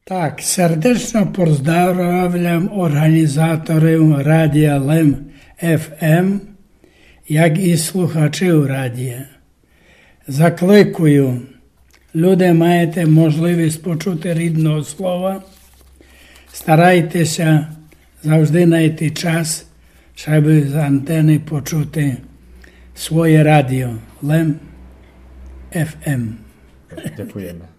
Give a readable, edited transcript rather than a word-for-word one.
Так, сердечно поздравляємо організаторів Радіо Лем ФМ, як і слухачів радіо. Закликую, люди маєте можливість почути рідного слова, старайтеся завжди знайти час, щоб з антени почути своє радіо Лем ФМ. Дякуємо.